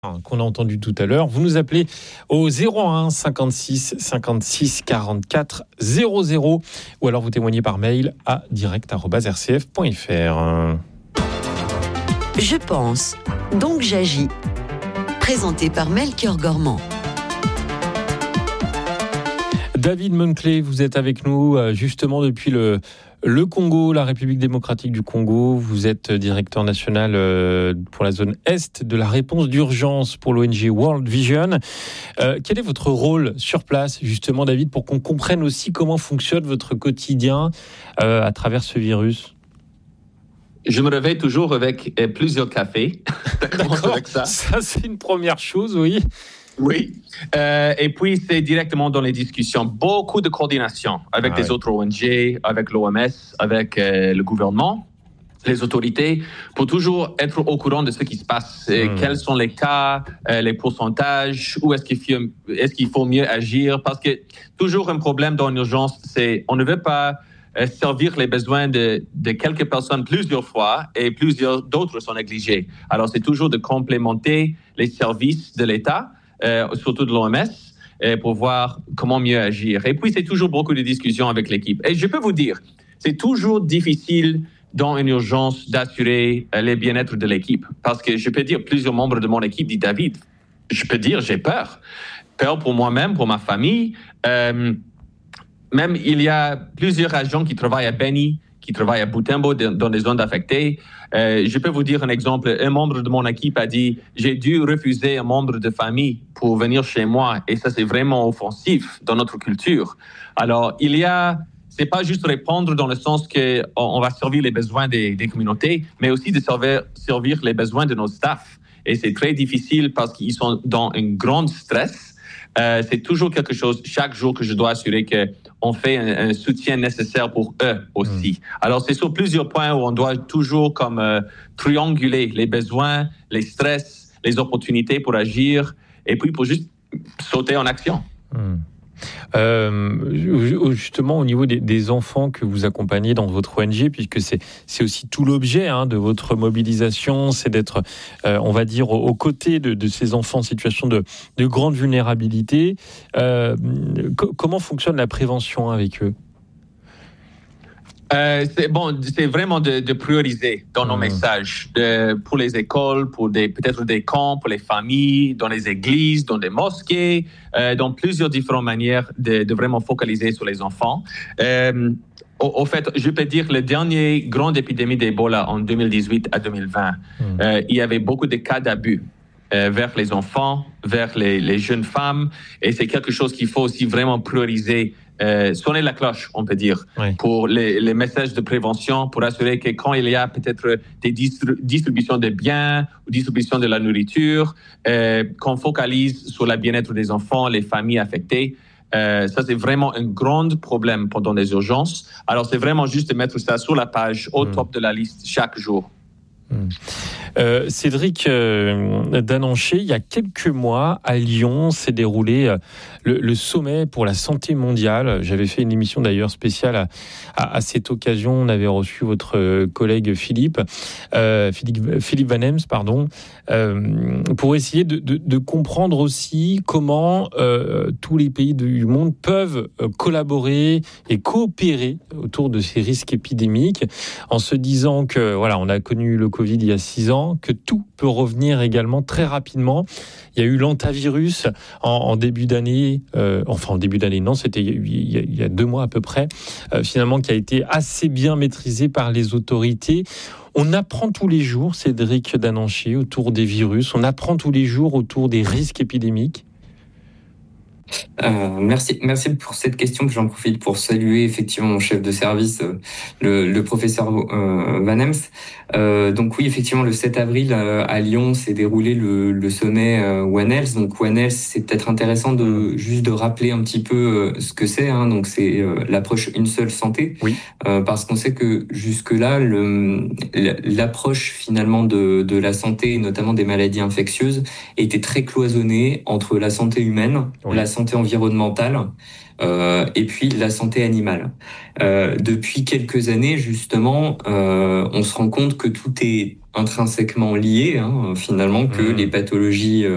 Qu'on a entendu tout à l'heure. Vous nous appelez au 01 56 56 44 00 ou alors vous témoignez par mail à direct@rcf.fr. Je pense, donc j'agis. Présenté par Melchior Gormand. David Munkley, vous êtes avec nous justement depuis le Congo, la République démocratique du Congo. Vous êtes directeur national pour la zone Est de la réponse d'urgence pour l'ONG World Vision. Quel est votre rôle sur place, justement, David, pour qu'on comprenne aussi comment fonctionne votre quotidien à travers ce virus ? Je me réveille toujours avec plusieurs cafés. D'accord, avec ça, c'est une première chose, oui. Oui, et puis c'est directement dans les discussions, beaucoup de coordination avec les autres ONG, avec l'OMS, avec le gouvernement, les autorités, pour toujours être au courant de ce qui se passe, quels sont les cas, les pourcentages, où est-ce qu'il faut mieux agir, parce que toujours un problème dans l'urgence, c'est on ne veut pas servir les besoins de quelques personnes plusieurs fois et plusieurs d'autres sont négligés. Alors c'est toujours de complémenter les services de l'État, surtout de l'OMS, pour voir comment mieux agir. Et puis, c'est toujours beaucoup de discussions avec l'équipe. Et je peux vous dire, c'est toujours difficile dans une urgence d'assurer le bien-être de l'équipe. Parce que je peux dire, plusieurs membres de mon équipe disent, David, je peux dire, j'ai peur. Peur pour moi-même, pour ma famille. Même, il y a plusieurs agents qui travaillent à Beni, qui travaillent à Butembo, dans des zones affectées. Je peux vous dire un exemple. Un membre de mon équipe a dit « J'ai dû refuser un membre de famille pour venir chez moi. » Et ça, c'est vraiment offensif dans notre culture. Alors, c'est pas juste répondre dans le sens qu'on va servir les besoins des communautés, mais aussi de servir les besoins de nos staffs. Et c'est très difficile parce qu'ils sont dans un grand stress. C'est toujours quelque chose, chaque jour, que je dois assurer qu'on fait un soutien nécessaire pour eux aussi. Alors, c'est sur plusieurs points où on doit toujours trianguler les besoins, les stress, les opportunités pour agir et puis pour juste sauter en action. Justement, au niveau des enfants que vous accompagnez dans votre ONG, puisque c'est aussi tout l'objet de votre mobilisation, c'est d'être, on va dire, aux côtés de ces enfants en situation de grande vulnérabilité. Comment fonctionne la prévention avec eux ? C'est vraiment de prioriser dans nos messages pour les écoles, pour peut-être des camps, pour les familles, dans les églises, dans des mosquées, dans plusieurs différentes manières de vraiment focaliser sur les enfants. Au fait, je peux dire la dernière grande épidémie d'Ebola en 2018 à 2020, il y avait beaucoup de cas d'abus vers les enfants, vers les jeunes femmes, et c'est quelque chose qu'il faut aussi vraiment prioriser. Sonner la cloche, on peut dire, pour les messages de prévention, pour assurer que quand il y a peut-être des distributions de biens ou distribution de la nourriture, qu'on focalise sur le bien-être des enfants, les familles affectées. Ça, c'est vraiment un grand problème pendant les urgences. Alors, c'est vraiment juste de mettre ça sur la page, au top de la liste, chaque jour. Cédric Dananché, il y a quelques mois à Lyon s'est déroulé le sommet pour la santé mondiale. J'avais fait une émission d'ailleurs spéciale à cette occasion. On avait reçu votre collègue Philippe Van Hems, pour essayer de comprendre aussi comment tous les pays du monde peuvent collaborer et coopérer autour de ces risques épidémiques, en se disant que on a connu le Covid il y a 6 ans, que tout peut revenir également très rapidement. Il y a eu l'antavirus en début d'année, en début d'année, non, c'était il y a 2 mois à peu près, finalement, qui a été assez bien maîtrisé par les autorités. On apprend tous les jours, Cédric Dananché, autour des virus, on apprend tous les jours autour des risques épidémiques. Merci pour cette question. J'en profite pour saluer effectivement mon chef de service, le professeur Van Hems. Donc oui, effectivement, le 7 avril à Lyon s'est déroulé le sommet One Health. Donc One Health, c'est peut-être intéressant de rappeler un petit peu ce que c'est. Donc c'est l'approche une seule santé. Oui. Parce qu'on sait que jusque-là, l'approche finalement de la santé, et notamment des maladies infectieuses, était très cloisonnée entre la santé humaine, la santé environnementale et puis la santé animale. Depuis quelques années, justement, on se rend compte que tout est intrinsèquement lié, finalement, que les pathologies